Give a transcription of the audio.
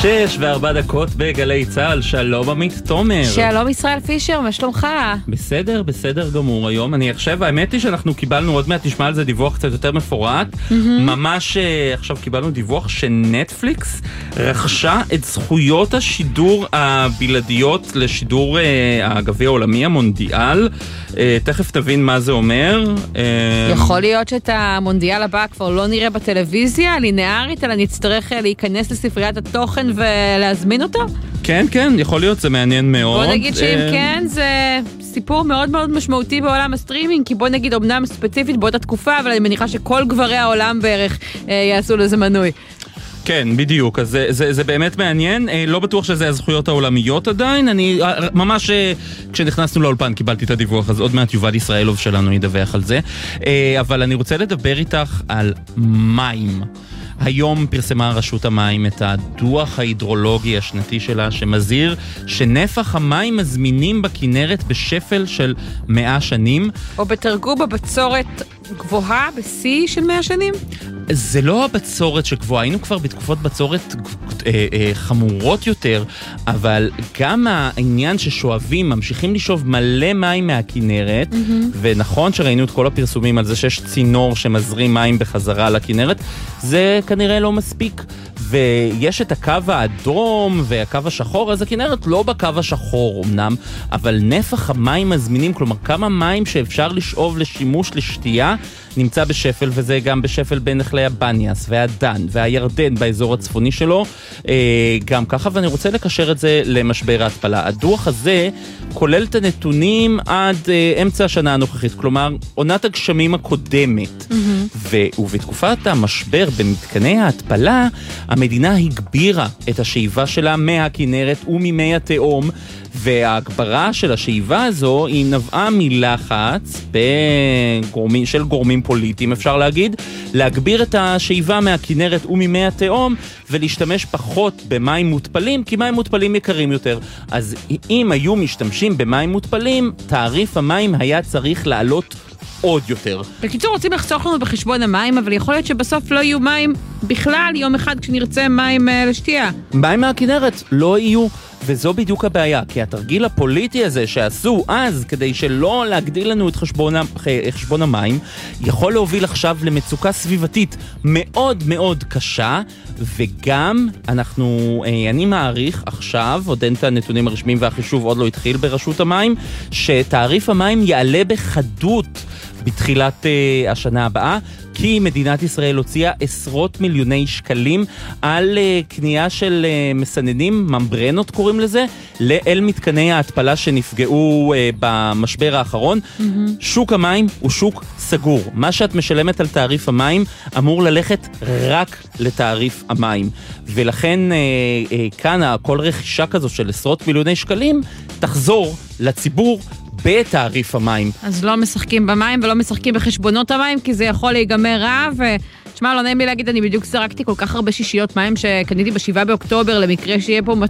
6:04 בגלי צהל. שלום עמית תומר. שלום ישראל פישר, מה שלומך? בסדר גמור היום. אני חושב, האמת היא שאנחנו קיבלנו עוד מעט, נשמע על זה דיווח קצת יותר מפורט. ממש עכשיו קיבלנו דיווח שנטפליקס רכשה את זכויות השידור הבלעדיות לשידור הגביע העולמי, המונדיאל. תכף תבין מה זה אומר. יכול להיות שאת המונדיאל הבא כבר לא נראה בטלוויזיה לינארית, אלא נצטרך להיכנס לספריית התוכן ולהזמין אותו? כן, יכול להיות, זה מעניין מאוד. בוא נגיד שאם כן, זה סיפור מאוד מאוד משמעותי בעולם הסטרימינג, כי בוא נגיד אומנם ספציפית באותה תקופה, אבל אני מניחה שכל גברי העולם בערך יעשו לזה מנוי. כן, בדיוק, אז זה באמת מעניין. לא בטוח שזה הזכויות העולמיות עדיין. אני ממש, כשנכנסנו לאולפן קיבלתי את הדיווח, אז עוד מעט יובל ישראלוב שלנו ידווח על זה. אבל אני רוצה לדבר איתך על מים. היום פרסמה רשות המים את הדוח ההידרולוגי השנתי שלה, שמזהיר שנפח המים הזמינים בכנרת בשפל של 100 שנים. או בתרגום בבצורת גבוהה בשיא של 100 שנים? זה לא הבצורת שגבוהה, היינו כבר בתקופות בצורת חמורות יותר, אבל גם העניין ששואבים, ממשיכים לשאוב מלא מים מהכנרת, ונכון שראינו את כל הפרסומים על זה שיש צינור שמזרים מים בחזרה לכנרת, זה כנראה לא מספיק, ויש את הקו האדום והקו השחור, אז הכנרת לא בקו השחור אמנם, אבל נפח המים הזמינים, כלומר כמה מים שאפשר לשאוב לשימוש לשתייה, נמצא בשפל, וזה גם בשפל בין נחלי הבניאס והדן והירדן באזור הצפוני שלו, גם ככה, ואני רוצה לקשר את זה למשבר ההתפלה. הדוח הזה כולל את הנתונים עד אמצע השנה הנוכחית, כלומר עונת הגשמים הקודמת, ובתקופת המשבר במתקני ההתפלה, המדינה הגבירה את השאיבה שלה מהכנרת וממי התהום, וההגברה של השאיבה הזו היא נבעה מלחץ של גורמים פוליטיים, אפשר להגיד, להגביר את השאיבה מהכנרת וממי התהום ולהשתמש פחות במים מותפלים, כי מים מותפלים יקרים יותר. אז אם היו משתמשים במים מותפלים, תעריף המים היה צריך לעלות עוד יותר. בקיצור, רוצים לחסוך לנו בחשבון המים, אבל יכול להיות שבסוף לא יהיו מים בכלל יום אחד כשנרצה מים לשתייה. מים מהכנרת לא יהיו, וזו בדיוק הבעיה, כי התרגיל הפוליטי הזה שעשו אז כדי שלא להגדיל לנו את חשבון המים, יכול להוביל עכשיו למצוקה סביבתית מאוד מאוד קשה, וגם אני מעריך עכשיו, עוד אין את הנתונים הרשמיים והחישוב עוד לא התחיל ברשות המים, שתעריף המים יעלה בחדות בתחילת השנה הבאה, כי מדינת ישראל הוציאה עשרות מיליוני שקלים על קנייה של מסננים, ממברנות קוראים לזה, אל מתקני ההתפלה שנפגעו במשבר האחרון. שוק המים הוא שוק סגור. מה שאת משלמת על תעריף המים אמור ללכת רק לתעריף המים. ולכן כאן כל רכישה כזו של עשרות מיליוני שקלים תחזור לציבור בתעריף המים. אז לא משחקים במים ולא משחקים בחשבונות המים, כי זה יכול להיגמר רע, ושמע, לא נעים לי להגיד, אני בדיוק זרקתי כל כך הרבה שישיות מים שקניתי ב7 באוקטובר, למקרה שיהיה פה